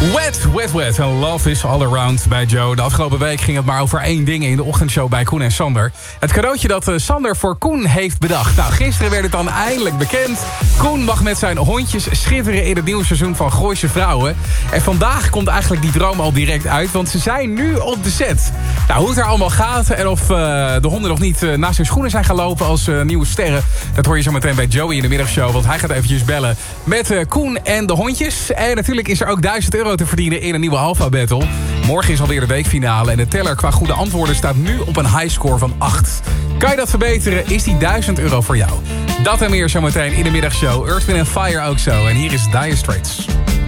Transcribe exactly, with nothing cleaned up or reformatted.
Wet, wet, wet. En love is all around bij Joe. De afgelopen week ging het maar over één ding in de ochtendshow bij Koen en Sander. Het cadeautje dat uh, Sander voor Koen heeft bedacht. Nou, gisteren werd het dan eindelijk bekend. Koen mag met zijn hondjes schitteren in het nieuwe seizoen van Gooise Vrouwen. En vandaag komt eigenlijk die droom al direct uit, want ze zijn nu op de set. Nou, hoe het er allemaal gaat en of uh, de honden nog niet uh, naast hun schoenen zijn gaan lopen als uh, nieuwe sterren, dat hoor je zo meteen bij Joey in de middagshow. Want hij gaat eventjes bellen met uh, Koen en de hondjes. En natuurlijk is er ook duizend euro te verdienen in een nieuwe Alpha Battle. Morgen is alweer de weekfinale en de teller qua goede antwoorden staat nu op een highscore van acht. Kan je dat verbeteren, is die duizend euro voor jou. Dat en meer zometeen in de middagshow. Earth, Wind and Fire ook zo. En hier is Dire Straits.